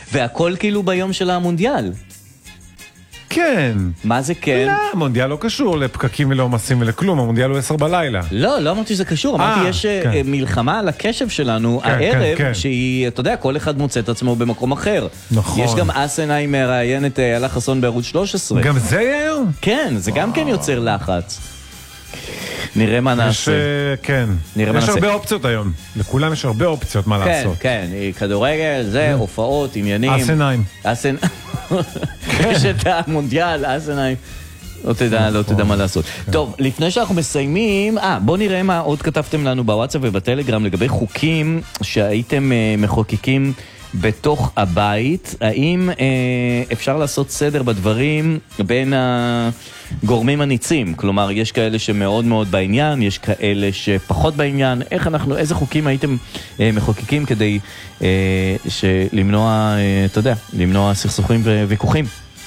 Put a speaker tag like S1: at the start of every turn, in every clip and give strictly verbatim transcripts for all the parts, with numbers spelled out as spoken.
S1: והכל כאילו ביום של המונדיאל.
S2: כן.
S1: מה זה כן?
S2: לא, המונדיאל לא קשור לפקקים ולעומסים ולכלום, המונדיאל הוא עשר בלילה.
S1: לא, לא אמרתי שזה קשור, אמרתי יש
S2: כן.
S1: מלחמה על הקשב שלנו
S2: כן,
S1: הערב,
S2: כן, כן.
S1: שהיא, אתה יודע, כל אחד מוצא את עצמו במקום אחר.
S2: נכון.
S1: יש גם אסנאי מראיין את אלה חסון בערוץ שלוש עשרה.
S2: גם זה יהיה היום?
S1: כן, זה גם כן יוצר לחץ. נראה מה
S2: יש,
S1: נעשה.
S2: כן.
S1: נראה מה
S2: יש
S1: נעשה.
S2: הרבה אופציות היום. לכולם יש הרבה אופציות מה
S1: כן,
S2: לעשות.
S1: כן, כדורגל, זה, הופעות, עניינים.
S2: אסנאים.
S1: אסן... יש את המונדיאל, אסנאים. לא תדע, לא תדע מה לעשות. טוב, לפני שאנחנו מסיימים, אה, בוא נראה מה עוד כתבתם לנו בוואטסאפ ובטלגרם לגבי חוקים שהייתם מחוקקים בתוך הבית. האם אה, אפשר לעשות סדר בדברים בין הגורמים הניצים? כלומר, יש כאלה שמאוד מאוד בעניין, יש כאלה שפחות בעניין. איך אנחנו, איזה חוקים הייתם אה, מחוקקים כדי אה, למנוע, אה, אתה יודע, למנוע סכסוכים וויכוחים?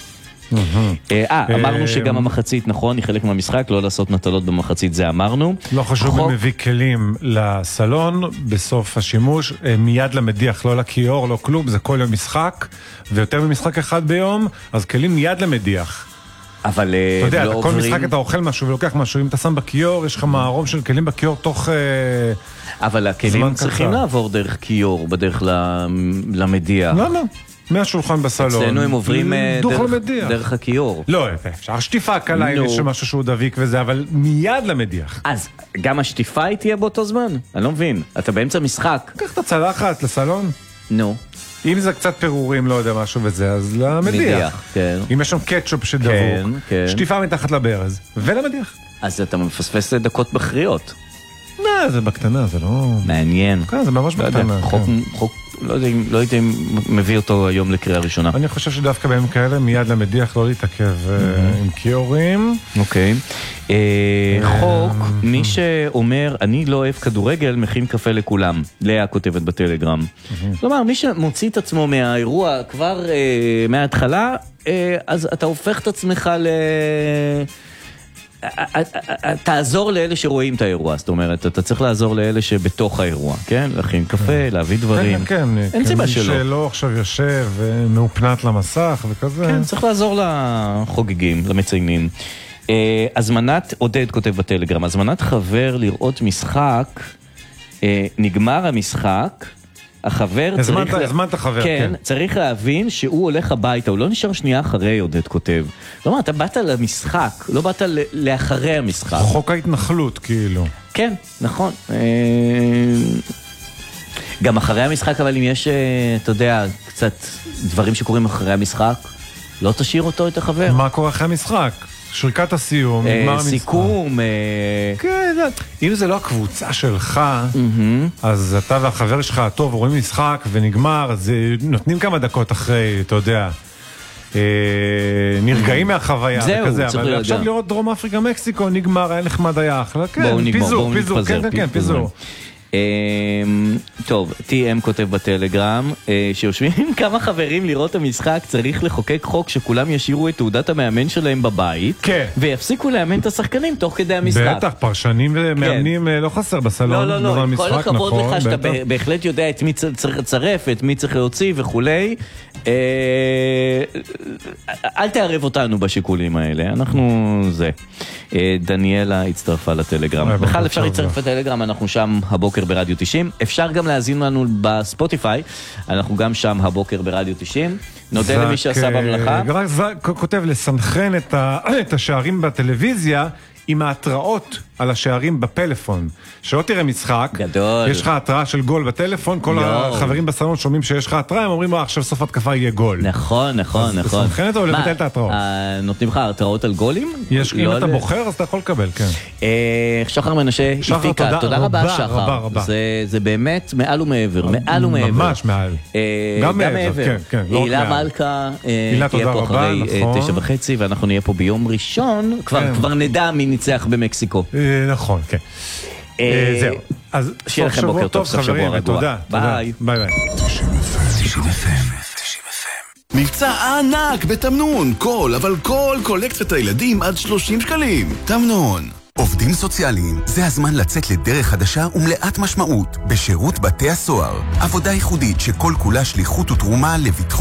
S1: אה, אמרנו שגם המחצית, נכון, היא חלק מהמשחק, לא לעשות נטלות במחצית, זה אמרנו.
S2: לא חשוב אם מביא כלים לסלון, בסוף השימוש, מיד למדיח, לא לכיור, לא כלום, זה כל יום משחק, ויותר ממשחק אחד ביום, אז כלים מיד למדיח.
S1: אבל
S2: אתה יודע,
S1: לא
S2: כל
S1: עוברים...
S2: משחק אתה אוכל משהו ולוקח משהו, אם אתה שם בכיור, יש לך מערום של כלים בכיור תוך...
S1: אבל הכלים צריכים לעבור דרך כיור, בדרך למדיח.
S2: למה? מהשולחן בסלון.
S1: אצלנו הם עוברים דרך,
S2: למדיח.
S1: דרך הכיור.
S2: לא, אפשר שטיפה קלה אם יש משהו שהוא דביק וזה, אבל מיד למדיח.
S1: אז גם השטיפה היא תהיה באותו זמן? אני לא מבין. אתה באמצע משחק.
S2: קח את הצלחת לסלון.
S1: נו.
S2: אם זה קצת פירורים, לא יודע משהו וזה, אז למדיח.
S1: מדיח, כן.
S2: אם יש שם קטשופ שדבוק,
S1: כן, כן.
S2: שטיפה מתחת לברז, ולמדיח.
S1: אז אתה מפספס דקות בכריות.
S2: לא, זה בקטנה, זה לא...
S1: מעניין.
S2: כן, זה ממש
S1: לא
S2: בקטנה.
S1: יודע, חוק, חוק, לא יודע, לא הייתי מביא אותו היום לקריאה ראשונה.
S2: אני חושב שדווקא בימים כאלה מיד למדיח לא להתעכב עם כיורים.
S1: אוקיי. חוק, מי שאומר אני לא אוהב כדורגל, מכין קפה לכולם. לאה כותבת בטלגרם. כלומר, מי שמוציא את עצמו מהאירוע כבר מההתחלה, אז אתה הופך את עצמך ל... תעזור לאלה שרואים את האירוע, זאת אומרת, אתה צריך לעזור לאלה שבתוך האירוע, כן? להכין קפה, להביא דברים.
S2: כן, כן,
S1: אין סיבה שלא.
S2: מי שלא עכשיו יושב ומאופנת למסך וכזה.
S1: כן, צריך לעזור לחוגגים, למציינים. הזמנת, עודד כותב בטלגרם, הזמנת חבר לראות משחק, נגמר המשחק, החבר צריך...
S2: הזמנת חבר, כן.
S1: צריך להבין שהוא הולך הביתה, הוא לא נשאר שנייה אחרי, עודד כותב. לא, אתה באת למשחק, לא באת לאחרי המשחק.
S2: חוק ההתנחלות, כאילו.
S1: כן, נכון. גם אחרי המשחק, אבל אם יש, אתה יודע, קצת דברים שקורים אחרי המשחק, לא תשאיר אותו את החבר.
S2: מה קורה אחרי המשחק? שריקת הסיום, נגמר המשחק.
S1: סיכום.
S2: כן, אם זה לא הקבוצה שלך, אז אתה והחבר שלך, טוב, רואים משחק ונגמר, אז נותנים כמה דקות אחרי, אתה יודע, נרגעים מהחוויה וכזה, אבל עכשיו לראות דרום אפריקה, מקסיקו, נגמר, היה נחמד, היה אחלה, כן, פיזור, פיזור, כן, כן, פיזור.
S1: טוב, טי אם כותב בטלגרם שיושבים עם כמה חברים לראות המשחק, צריך לחוקק חוק שכולם ישירו את תעודת המאמן שלהם בבית ויפסיקו לאמן את השחקנים תוך כדי המשחק.
S2: בטח, פרשנים ומאמנים לא חסר בסלון.
S1: לא, לא, לא, כל הכבוד לך שאתה בהחלט יודע את מי צריך לצרף, את מי צריך להוציא וכולי. אל תערב אותנו בשיקולים האלה, אנחנו זה. דניאלה הצטרפה לטלגרם, בכלל אפשר להצטרף לטלגרם, אנחנו שם הבוקר ברדיו תשעים, אפשר גם להזין לנו בספוטיפיי, אנחנו גם שם הבוקר ברדיו תשעים. נודה למי שעשה במלאכה.
S2: רק כותב לסנכרן את השערים בטלוויזיה עם ההתראות על השערים בפלאפון. שלא תראה משחק,
S1: גדול.
S2: יש לך התראה של גול בטלפון, כל החברים בסלון שומעים שיש לך התראה, הם אומרים, עכשיו סוף התקפה יהיה גול.
S1: נכון, נכון, נכון.
S2: סנכרן אותו ולבטל את ההתראות.
S1: נותנים לך התראות על גולים?
S2: יש, אם אתה בוחר, אז אתה יכול לקבל, כן.
S1: שחר מנשה, הפיקה, תודה רבה שחר. זה באמת מעל ומעבר, מעל ומעבר.
S2: ממש מעל.
S1: גם מעבר. הילה מלכה תהיה פה אחרי תשע וחצי, ואנחנו נהיה פה ביום ראשון, כבר נדע מי ניצח במקסיקו.
S2: נכון, כן. זהו. אז
S1: שיהיה לכם בוקר טוב, סוף שבוע רגוע.
S2: תודה.
S1: ביי.
S2: ביי ביי.
S3: מבצע ענק בתמנון, כל, אבל כל קולקציית הילדים עד שלושים שקלים. תמנון. עובדים סוציאליים, זה הזמן לצאת לדרך חדשה ומלאת משמעות בשירות בתי הסוהר. עבודה ייחודית שכל כולה שליחות ותרומה לביטחון